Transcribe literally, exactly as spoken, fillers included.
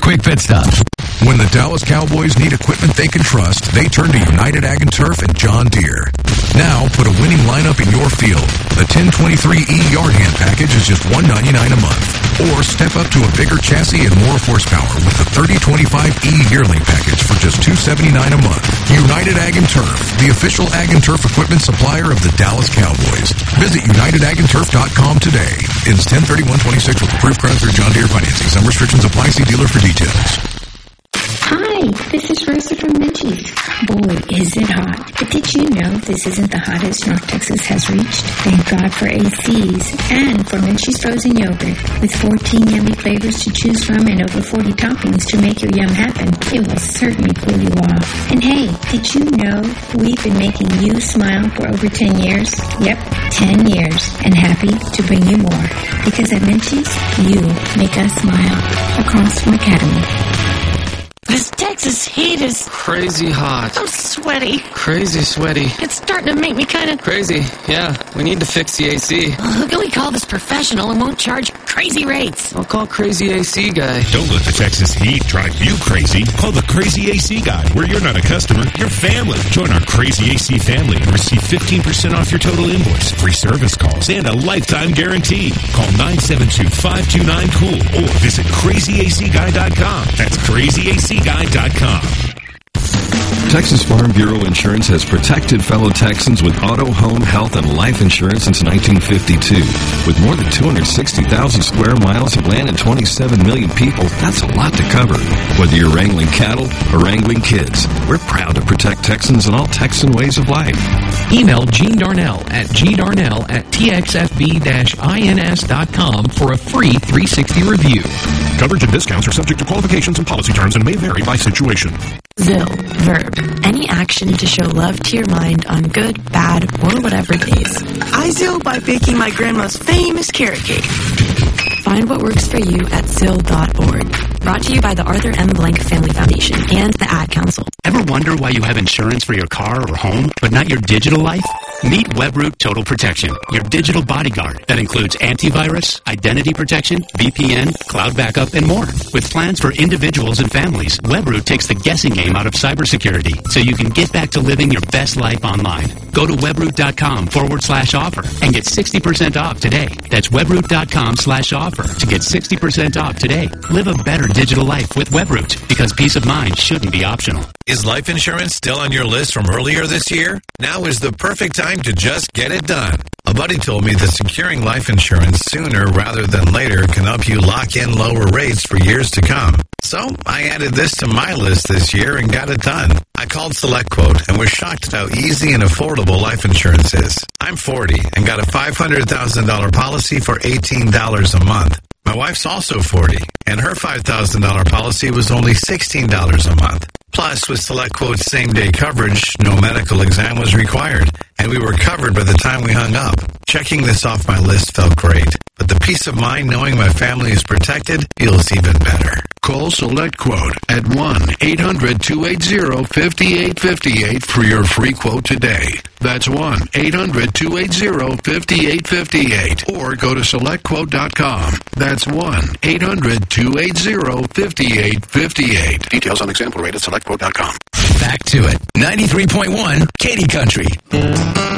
quick pit stop. When the Dallas Cowboys need equipment they can trust, they turn to United Ag and Turf and John Deere. Now, put a winning lineup in your field. The ten twenty-three E Yard Hand Package is just one ninety-nine a month. Or step up to a bigger chassis and more horsepower with the thirty twenty-five E Yearling Package for just two seventy-nine a month. United Ag and Turf, the official Ag and Turf equipment supplier of the Dallas Cowboys. Visit united ag and turf dot com today. Ends ten thirty-one twenty-six with approved credit through John Deere Financing. Some restrictions apply. See dealer for details. Hi, this is Rosa from Menchie's. Boy, is it hot. But did you know this isn't the hottest North Texas has reached? Thank God for A Cs and for Menchie's frozen yogurt. With fourteen yummy flavors to choose from and over forty toppings to make your yum happen, it will certainly cool you off. And hey, did you know we've been making you smile for over ten years? Yep, ten years. And happy to bring you more. Because at Menchie's, you make us smile. Across from Academy. This Texas heat is crazy hot. I'm sweaty. Crazy sweaty. It's starting to make me kind of crazy. Yeah, we need to fix the A C. Uh, who can we call this professional and won't charge crazy rates? I'll call Crazy A C Guy. Don't let the Texas heat drive you crazy. Call the Crazy A C Guy, where you're not a customer, you're family. Join our Crazy A C family and receive fifteen percent off your total invoice, free service calls, and a lifetime guarantee. Call nine seven two, five two nine, C O O L or visit crazy a c guy dot com. That's crazy a c guy dot com. Texas Farm Bureau Insurance has protected fellow Texans with auto, home, health, and life insurance since nineteen fifty-two. With more than two hundred sixty thousand square miles of land and twenty-seven million people, that's a lot to cover. Whether you're wrangling cattle or wrangling kids, we're proud to protect Texans and all Texan ways of life. Email Gene Darnell at g darnell at t x f b dash ins dot com for a free three sixty review. Coverage and discounts are subject to qualifications and policy terms and may vary by situation. Zill, verb. Any action to show love to your mind on good, bad, or whatever days. I Zill by baking my grandma's famous carrot cake. Find what works for you at zill dot org. Brought to you by the Arthur M. Blank Family Foundation and the Ad Council. Ever wonder why you have insurance for your car or home, but not your digital life? Meet Webroot Total Protection, your digital bodyguard that includes antivirus, identity protection, V P N, cloud backup, and more. With plans for individuals and families, Webroot takes the guessing game out of cybersecurity so you can get back to living your best life online. Go to webroot.com forward slash offer and get sixty percent off today. That's webroot.com slash offer to get sixty percent off today. Live a better digital life with Webroot, because peace of mind shouldn't be optional. Is life insurance still on your list from earlier this year? Now is the perfect time to just get it done. A buddy told me that securing life insurance sooner rather than later can help you lock in lower rates for years to come. So I added this to my list this year and got it done. I called SelectQuote and was shocked at how easy and affordable life insurance is. I'm forty and got a five hundred thousand dollars policy for eighteen dollars a month. My wife's also forty, and her five thousand dollars policy was only sixteen dollars a month. Plus, with SelectQuote's same-day coverage, no medical exam was required, and we were covered by the time we hung up. Checking this off my list felt great, but the peace of mind knowing my family is protected feels even better. Call SelectQuote at one eight hundred two eight zero five eight five eight for your free quote today. That's one eight hundred two eight zero five eight five eight, or go to select quote dot com. That's one eight hundred two eight zero five eight five eight. Details on example rate at select quote dot com. Back to it. ninety-three point one, Katy Country.